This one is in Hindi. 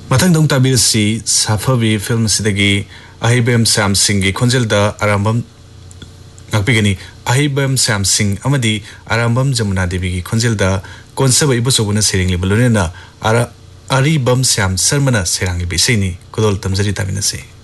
मथंग दंग ताबिरसी साफबी फिल्म सिदगी अहिबेम श्याम सिंह की खोंजेलदा आरंभम ngakpigani ahibam sam singh amadi arambam jamuna devi ki khonjelda konsaba ibosoguna sereng lebulunena aribam sam sarmana serang bi seini kodol tamjari taminase